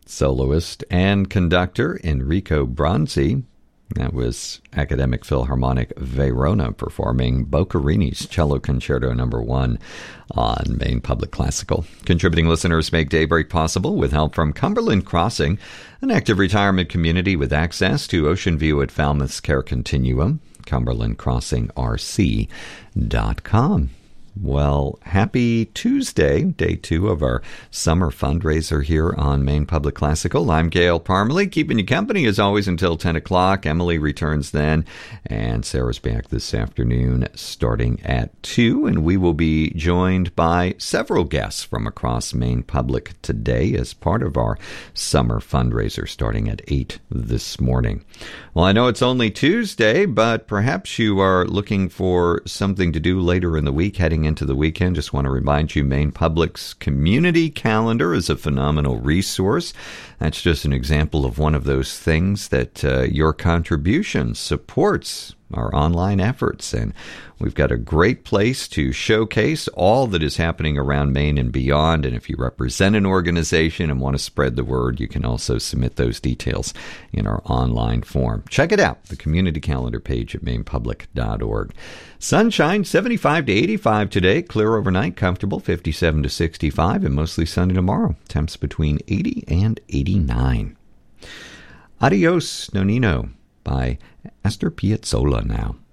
Soloist and conductor Enrico Bronzi. That was Academic Philharmonic Verona performing Boccherini's Cello Concerto No. 1 on Maine Public Classical. Contributing listeners make Daybreak possible with help from Cumberland Crossing, an active retirement community with access to ocean view at Falmouth's Care Continuum. CumberlandCrossingRC.com. Well, happy Tuesday, day 2 of our summer fundraiser here on Maine Public Classical. I'm Gail Parmalee, keeping you company as always until 10 o'clock. Emily returns then, and Sarah's back this afternoon starting at 2, and we will be joined by several guests from across Maine Public today as part of our summer fundraiser starting at 8 this morning. Well, I know it's only Tuesday, but perhaps you are looking for something to do later in the week, heading into the weekend. Just want to remind you, Maine Public's community calendar is a phenomenal resource. That's just an example of one of those things that your contribution supports our online efforts. And we've got a great place to showcase all that is happening around Maine and beyond. And if you represent an organization and want to spread the word, you can also submit those details in our online form. Check it out, the community calendar page at mainepublic.org. Sunshine, 75 to 85 today. Clear overnight, comfortable, 57 to 65, and mostly sunny tomorrow. Temps between 80 and 89. Adios, Nonino by Astor Piazzolla now.